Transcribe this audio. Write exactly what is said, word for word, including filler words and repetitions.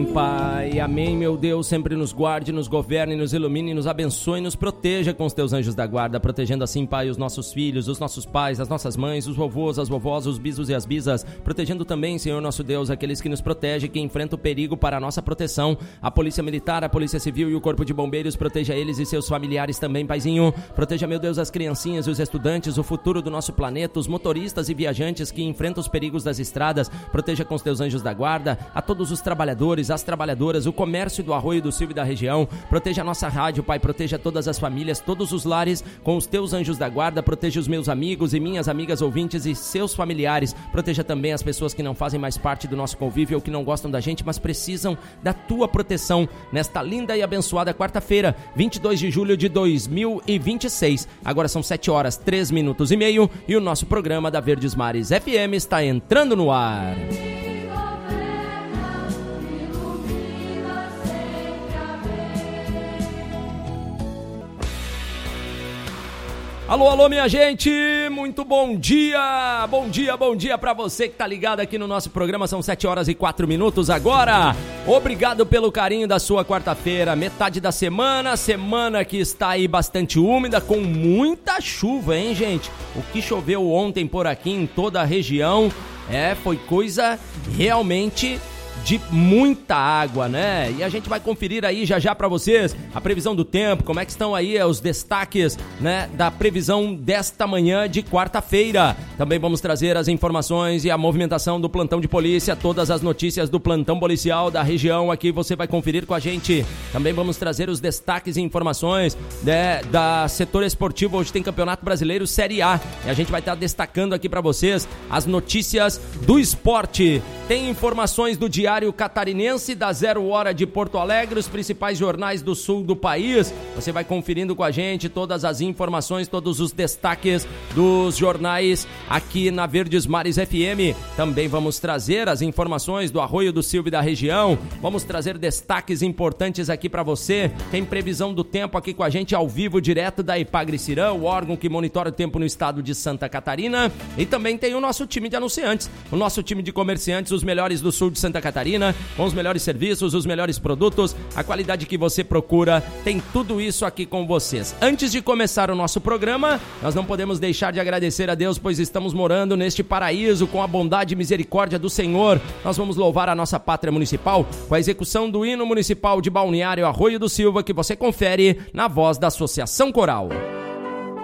Pai, amém, meu Deus, sempre nos guarde, nos governe, nos ilumine, nos abençoe e nos proteja com os teus anjos da guarda, protegendo assim, Pai, os nossos filhos, os nossos pais, as nossas mães, os vovôs, as vovós, os bisos e as bisas, protegendo também, Senhor nosso Deus, aqueles que nos protegem, que enfrentam o perigo para a nossa proteção, a Polícia Militar, a Polícia Civil e o Corpo de Bombeiros, proteja eles e seus familiares também, Paizinho, proteja, meu Deus, as criancinhas e os estudantes, o futuro do nosso planeta, os motoristas e viajantes que enfrentam os perigos das estradas, proteja com os teus anjos da guarda, a todos os trabalhadores, as trabalhadoras, o comércio do Arroio do Silva e da região, proteja a nossa rádio, Pai, proteja todas as famílias, todos os lares com os teus anjos da guarda, proteja os meus amigos e minhas amigas ouvintes e seus familiares, proteja também as pessoas que não fazem mais parte do nosso convívio ou que não gostam da gente, mas precisam da tua proteção nesta linda e abençoada quarta-feira, vinte e dois de julho de dois mil e vinte e seis. Agora são sete horas, três minutos e meio e o nosso programa da Verdes Mares F M está entrando no ar. Alô, alô, minha gente, muito bom dia, bom dia, bom dia pra você que tá ligado aqui no nosso programa, são sete horas e quatro minutos agora. Obrigado pelo carinho da sua quarta-feira, metade da semana, semana que está aí bastante úmida, com muita chuva, hein, gente? O que choveu ontem por aqui em toda a região, é, foi coisa realmente de muita água, né? E a gente vai conferir aí já já pra vocês a previsão do tempo, como é que estão aí os destaques, né, da previsão desta manhã de quarta-feira. Também vamos trazer as informações e a movimentação do plantão de polícia, todas as notícias do plantão policial da região aqui você vai conferir com a gente. Também vamos trazer os destaques e informações, né, da setor esportivo. Hoje tem Campeonato Brasileiro Série A e a gente vai estar destacando aqui pra vocês as notícias do esporte. Tem informações do Diário Catarinense, da Zero Hora de Porto Alegre, os principais jornais do sul do país. Você vai conferindo com a gente todas as informações, todos os destaques dos jornais aqui na Verdes Mares F M. Também vamos trazer as informações do Arroio do Silva e da região. Vamos trazer destaques importantes aqui para você. Tem previsão do tempo aqui com a gente ao vivo, direto da Ipagre-Cirã, o órgão que monitora o tempo no estado de Santa Catarina. E também tem o nosso time de anunciantes, o nosso time de comerciantes, os melhores do sul de Santa Catarina, com os melhores serviços, os melhores produtos, a qualidade que você procura, tem tudo isso aqui com vocês. Antes de começar o nosso programa, nós não podemos deixar de agradecer a Deus, pois estamos morando neste paraíso com a bondade e misericórdia do Senhor. Nós vamos louvar a nossa pátria municipal com a execução do hino municipal de Balneário Arroio do Silva, que você confere na voz da Associação Coral.